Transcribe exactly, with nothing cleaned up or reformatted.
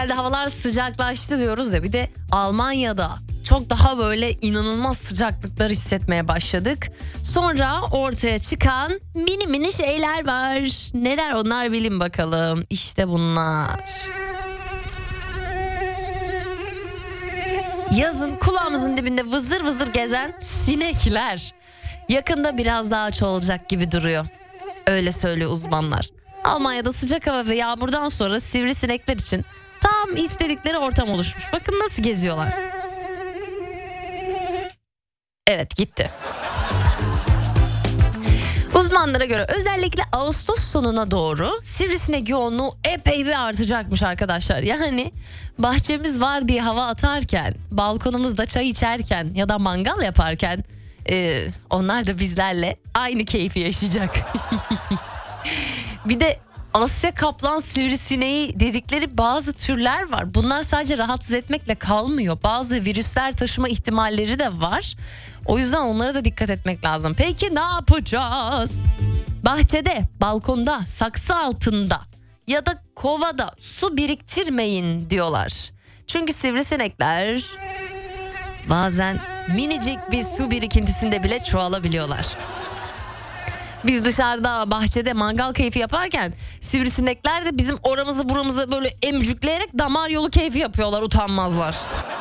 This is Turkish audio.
Havalar sıcaklaştı diyoruz ya, bir de Almanya'da çok daha böyle inanılmaz sıcaklıklar hissetmeye başladık. Sonra ortaya çıkan mini mini şeyler var. Neler onlar, bilin bakalım. İşte bunlar. Yazın kulağımızın dibinde vızır vızır gezen sinekler. Yakında biraz daha çoğalacak gibi duruyor. Öyle söylüyor uzmanlar. Almanya'da sıcak hava ve yağmurdan sonra sivrisinekler için tam istedikleri ortam oluşmuş. Bakın nasıl geziyorlar. Evet, gitti. Uzmanlara göre özellikle Ağustos sonuna doğru sivrisinek yoğunluğu epey bir artacakmış arkadaşlar. Yani bahçemiz var diye hava atarken, balkonumuzda çay içerken ya da mangal yaparken e, onlar da bizlerle aynı keyfi yaşayacak. Bir de Asya kaplan sivrisineği dedikleri bazı türler var. Bunlar sadece rahatsız etmekle kalmıyor. Bazı virüsler taşıma ihtimalleri de var. O yüzden onlara da dikkat etmek lazım. Peki ne yapacağız? Bahçede, balkonda, saksı altında ya da kovada su biriktirmeyin diyorlar. Çünkü sivrisinekler bazen minicik bir su birikintisinde bile çoğalabiliyorlar. Biz dışarıda bahçede mangal keyfi yaparken sivrisinekler de bizim oramızı buramızı böyle emcükleyerek damar yolu keyfi yapıyorlar, utanmazlar.